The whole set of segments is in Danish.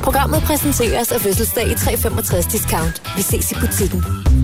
Programmet præsenteres af Fødselsdag i 365 Discount. Vi ses i butikken.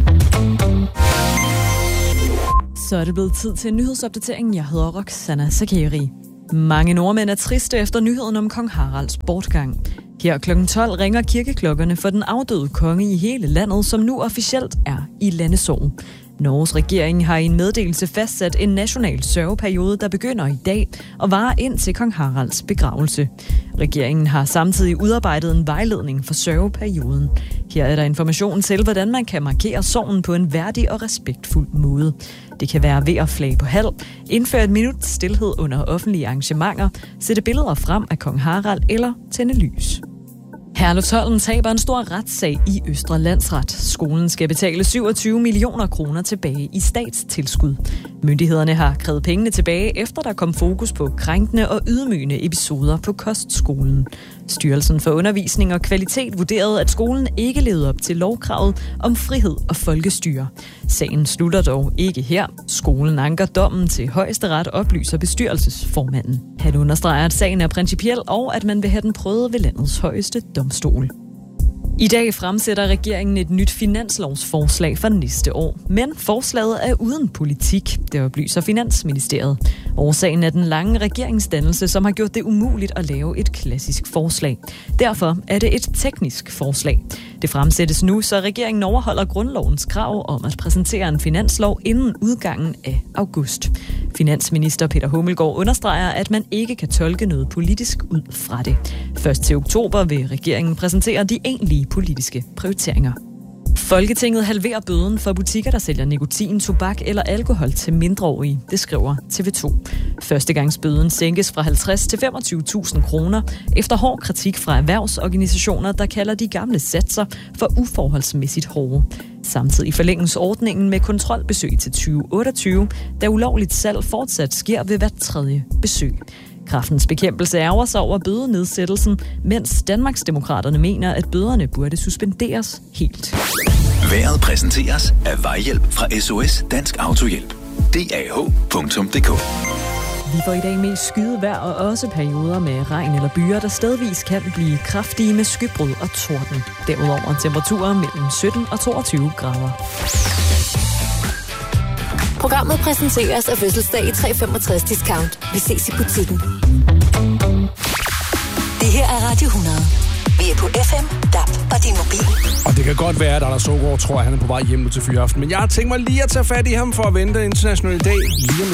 Så er det blevet tid til en nyhedsopdatering. Jeg hedder Roxana Sakeri. Mange nordmænd er triste efter nyheden om kong Haralds bortgang. Her kl. 12 ringer kirkeklokkerne for den afdøde konge i hele landet, som nu officielt er i landesorg. Norges regering har i en meddelelse fastsat en national sørgeperiode, der begynder i dag og varer ind til kong Haralds begravelse. Regeringen har samtidig udarbejdet en vejledning for sørgeperioden. Her er der information til, hvordan man kan markere sorgen på en værdig og respektfuld måde. Det kan være ved at flage på halv, indføre et minut stilhed under offentlige arrangementer, sætte billeder frem af kong Harald eller tænde lys. Herlufsholm taber en stor retssag i Østre Landsret. Skolen skal betale 27 millioner kroner tilbage i statstilskud. Myndighederne har krævet pengene tilbage, efter der kom fokus på krænkende og ydmygende episoder på kostskolen. Styrelsen for Undervisning og Kvalitet vurderede, at skolen ikke levede op til lovkravet om frihed og folkestyre. Sagen slutter dog ikke her. Skolen anker dommen til Højesteret, oplyser bestyrelsesformanden. Han understreger, at sagen er principiel og at man vil have den prøvet ved landets højeste domstol. I dag fremsætter regeringen et nyt finanslovsforslag for næste år, men forslaget er uden politik, det oplyser Finansministeriet. Årsagen er den lange regeringsdannelse, som har gjort det umuligt at lave et klassisk forslag. Derfor er det et teknisk forslag. Det fremsættes nu, så regeringen overholder grundlovens krav om at præsentere en finanslov inden udgangen af august. Finansminister Peter Hummelgaard understreger, at man ikke kan tolke noget politisk ud fra det. Først til oktober vil regeringen præsentere de egentlige politiske prioriteringer. Folketinget halverer bøden for butikker, der sælger nikotin, tobak eller alkohol til mindreårige, det skriver TV2. Førstegangsbøden sænkes fra 50 til 25.000 kroner efter hård kritik fra erhvervsorganisationer, der kalder de gamle satser for uforholdsmæssigt hårde. Samtidig forlænges ordningen med kontrolbesøg til 2028, da ulovligt salg fortsat sker ved hvert tredje besøg. Kræftens Bekæmpelse ærger sig over bødenedsættelsen, mens Danmarksdemokraterne mener, at bøderne burde suspenderes helt. Vejret præsenteres af Vejhjælp fra SOS Dansk Autohjælp. DAH.dk. Vi får i dag mest skydevejr og også perioder med regn eller byer, der stedvis kan blive kraftige med skybrud og torden. Derudover temperaturer mellem 17 og 22 grader. Programmet præsenteres af Fødselsdag i 365 Discount. Vi ses i butikken. Det her er Radio 100. Vi er på FM, DAB og din mobil. Og det kan godt være, at Anders Søgaard tror, at han er på vej hjem til Fyraften. Men jeg har tænkt mig lige at tage fat i ham for at vente international dag lige om